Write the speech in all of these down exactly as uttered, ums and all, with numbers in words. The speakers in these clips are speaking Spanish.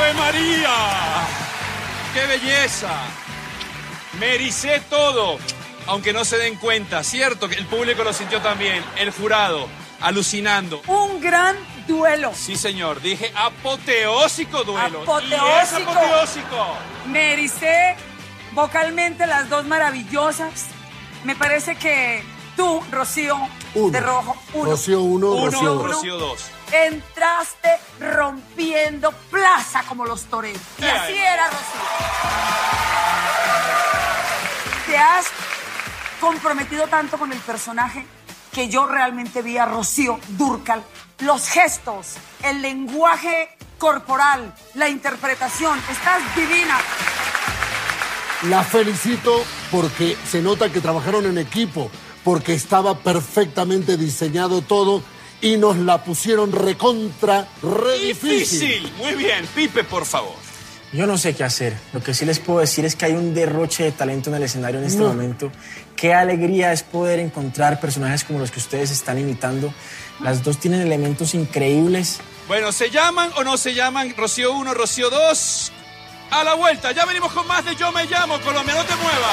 ¡Ave María! ¡Qué belleza! Me ericé todo, aunque no se den cuenta, ¿cierto? Que el público lo sintió también, el jurado, alucinando. Un gran duelo. Sí, señor, dije apoteósico duelo. Apoteósico. Y es apoteósico. Me ericé vocalmente las dos maravillosas. Me parece que tú, Rocío, Uno. de rojo, uno. Rocío uno, Uno, Rocío dos. Rocío dos. Entraste rompiendo plaza como los toreros. Y Ay. así era, Rocío. Te has comprometido tanto con el personaje que yo realmente vi a Rocío Dúrcal. Los gestos, el lenguaje corporal, la interpretación. Estás divina. La felicito porque se nota que trabajaron en equipo, porque estaba perfectamente diseñado todo y nos la pusieron recontra, re difícil. Difícil. Muy bien, Pipe, por favor. Yo no sé qué hacer. Lo que sí les puedo decir es que hay un derroche de talento en el escenario en este No. momento. Qué alegría es poder encontrar personajes como los que ustedes están imitando. Las dos tienen elementos increíbles. Bueno, ¿se llaman o no se llaman Rocío uno, Rocío dos? A la vuelta, ya venimos con más de Yo Me Llamo, Colombia, no te muevas.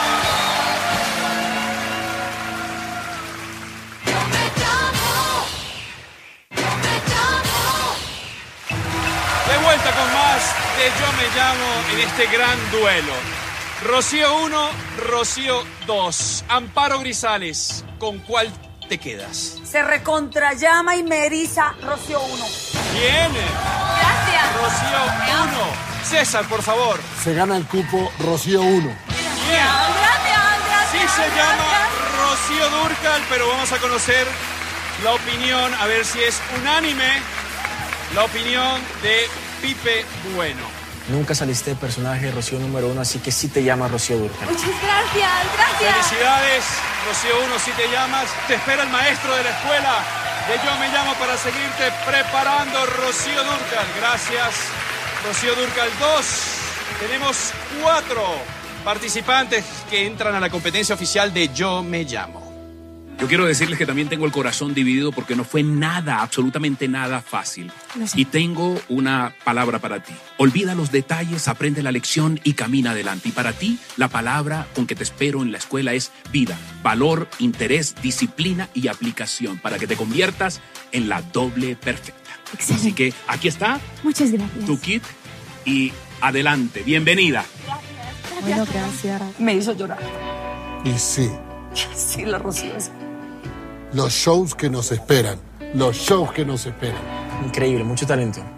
De vuelta con más de Yo Me Llamo en este gran duelo. Rocío uno, Rocío dos. Amparo Grisales, ¿con cuál te quedas? Se recontrallama y me eriza Rocío uno. Bien. Gracias. Rocío uno. César, por favor. Se gana el cupo Rocío uno. Bien. Gracias, gracias. Sí se llama Rocío Dúrcal, pero vamos a conocer la opinión, a ver si es unánime, la opinión de Pipe Bueno. Nunca saliste de personaje Rocío número uno, así que sí te llamas Rocío Dúrcal. Muchas gracias, gracias. Felicidades, Rocío uno, si te llamas. Te espera el maestro de la escuela de Yo Me Llamo para seguirte preparando, Rocío Dúrcal. Gracias, Rocío Dúrcal dos. Tenemos cuatro participantes que entran a la competencia oficial de Yo Me Llamo. Yo quiero decirles que también tengo el corazón dividido porque no fue nada, absolutamente nada fácil. Y tengo una palabra para ti. Olvida los detalles, aprende la lección y camina adelante. Y para ti, la palabra con que te espero en la escuela es vida, valor, interés, disciplina y aplicación para que te conviertas en la doble perfecta. Excelente. Así que aquí está Muchas gracias. tu kit y adelante. Bienvenida. Bueno, gracias. Me hizo llorar. Y sí, Sí, la Rocío es. los shows que nos esperan, los shows que nos esperan. Increíble, mucho talento.